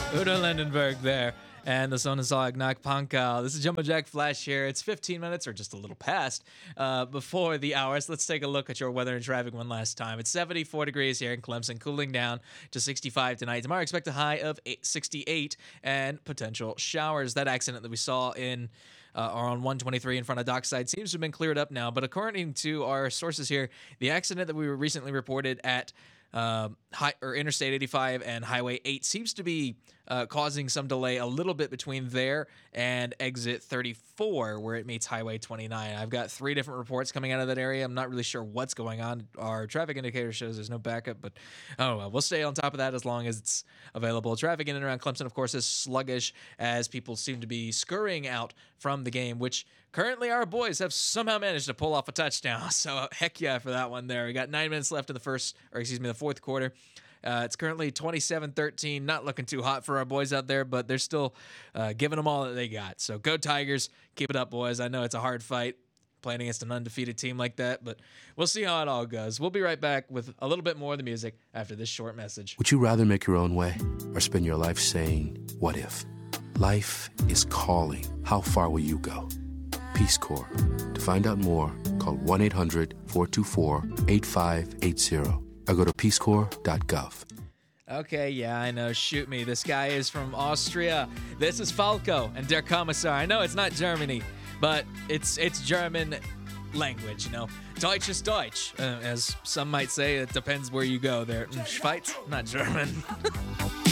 Udo Lindenberg there. And the Sonasog Nak Pankal. This is Jumbo Jack Flash here. It's 15 minutes, or just a little past, before the hour. So let's take a look at your weather and traffic one last time. It's 74 degrees here in Clemson, cooling down to 65 tonight. Tomorrow, expect a high of 68 and potential showers. That accident that we saw in or on 123 in front of Dockside seems to have been cleared up now. But according to our sources here, the accident that we recently reported at Interstate 85 and Highway 8 seems to be causing some delay a little bit between there and exit 34 where it meets Highway 29. I've got 3 different reports coming out of that area. I'm not really sure what's going on. Our traffic indicator shows there's no backup, but oh well, we'll stay on top of that as long as it's available. Traffic in and around Clemson, of course, is sluggish as people seem to be scurrying out from the game, which currently our boys have somehow managed to pull off a touchdown. So heck yeah for that one there. We got 9 minutes left in the fourth quarter. It's currently 27-13, not looking too hot for our boys out there, but they're still giving them all that they got. So go Tigers, keep it up, boys. I know it's a hard fight playing against an undefeated team like that, but we'll see how it all goes. We'll be right back with a little bit more of the music after this short message. Would you rather make your own way or spend your life saying, what if? Life is calling. How far will you go? Peace Corps. To find out more, call 1-800-424-8580 or go to peacecorps.gov. Okay, yeah, I know. Shoot me. This guy is from Austria. This is Falco and Der Kommissar. I know it's not Germany, but it's German language, you know. Deutsch is Deutsch. As some might say, it depends where you go there. Schweiz, not German.